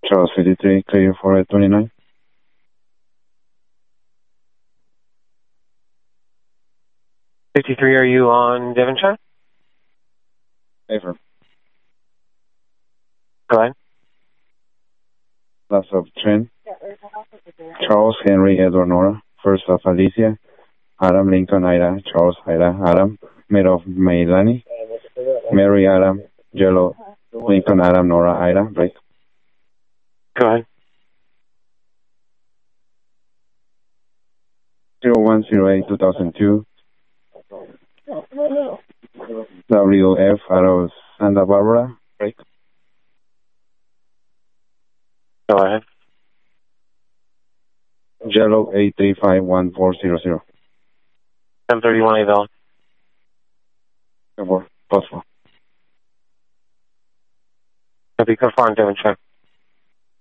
Charles 53, clear for 29. Are you on Devonshire? Affirm. Go ahead. Last of Trent. Charles Henry Edward Nora. First of Alicia. Adam Lincoln Ida. Charles Ida Adam. Middle of Melanie. Mary Adam. Yellow Lincoln Adam Nora Ida. Break. Go ahead. 0108-2002. WF out of Santa Barbara. Break. Go ahead. Yellow 8351400. 1031 Avon. Possible. Copy confirmed, Devonshire.